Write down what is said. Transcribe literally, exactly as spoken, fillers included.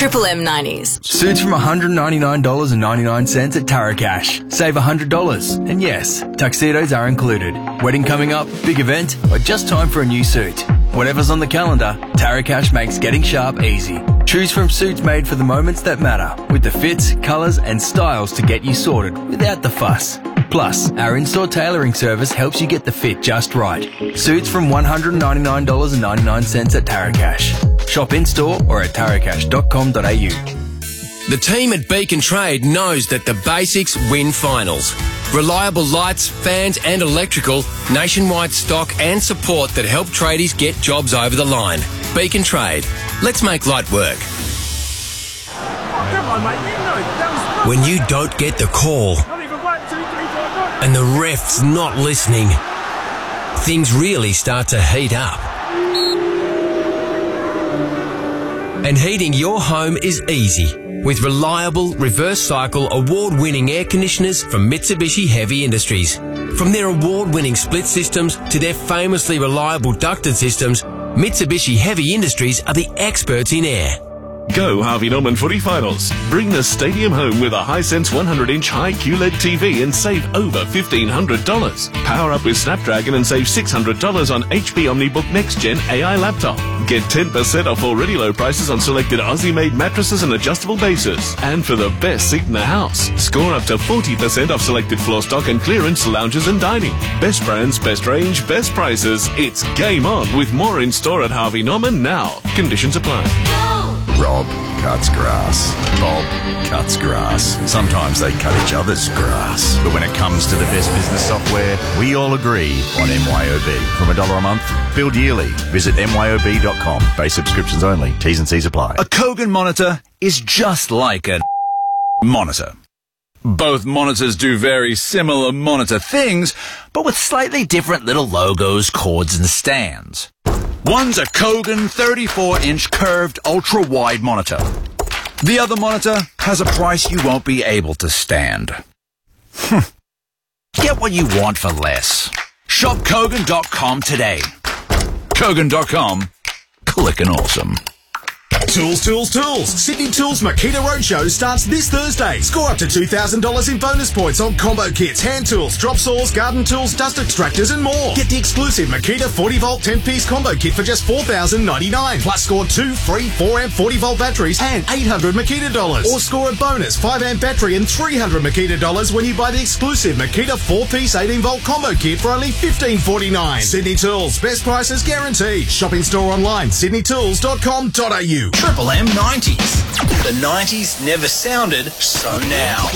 Triple M nineties. Suits from one hundred ninety-nine dollars ninety-nine at Taracash. Save one hundred dollars. And yes, tuxedos are included. Wedding coming up, big event, or just time for a new suit. Whatever's on the calendar, Taracash makes getting sharp easy. Choose from suits made for the moments that matter, with the fits, colours and styles to get you sorted without the fuss. Plus, our in-store tailoring service helps you get the fit just right. Suits from one hundred ninety-nine dollars ninety-nine at Taracash. Shop in-store or at taracash dot com dot a u. The team at Beacon Trade knows that the basics win finals. Reliable lights, fans and electrical, nationwide stock and support that help tradies get jobs over the line. Beacon Trade. Let's make light work. When you don't get the call and the ref's not listening, things really start to heat up. And heating your home is easy with reliable, reverse cycle, award-winning air conditioners from Mitsubishi Heavy Industries. From their award-winning split systems to their famously reliable ducted systems, Mitsubishi Heavy Industries are the experts in air. Go Harvey Norman Footy Finals. Bring the stadium home with a Hisense one hundred inch high Q L E D T V and save over fifteen hundred dollars. Power up with Snapdragon and save six hundred dollars on H P OmniBook Next Gen A I laptop. Get ten percent off already low prices on selected Aussie-made mattresses and adjustable bases. And for the best seat in the house, score up to forty percent off selected floor stock and clearance lounges and dining. Best brands, best range, best prices. It's game on with more in store at Harvey Norman now. Conditions apply. Rob cuts grass. Bob cuts grass. Sometimes they cut each other's grass. But when it comes to the best business software, we all agree on M Y O B. From a dollar a month, billed yearly. Visit M Y O B dot com. Base subscriptions only. T's and C's apply. A Kogan monitor is just like a monitor. Both monitors do very similar monitor things, but with slightly different little logos, cords, and stands. One's a Kogan thirty-four inch curved ultra-wide monitor. The other monitor has a price you won't be able to stand. Get what you want for less. Shop Kogan dot com today. Kogan dot com. Clickin' awesome. Tools, tools, tools. Sydney Tools Makita Roadshow starts this Thursday. Score up to two thousand dollars in bonus points on combo kits, hand tools, drop saws, garden tools, dust extractors and more. Get the exclusive Makita forty volt ten piece combo kit for just four thousand ninety-nine dollars. Plus score two free four amp forty volt batteries and eight hundred Makita dollars. Or score a bonus five amp battery and three hundred Makita dollars when you buy the exclusive Makita four piece eighteen volt combo kit for only fifteen forty-nine. Sydney Tools, best prices guaranteed. Shop in store online, sydney tools dot com dot a u. Triple M nineties. The nineties never sounded so now.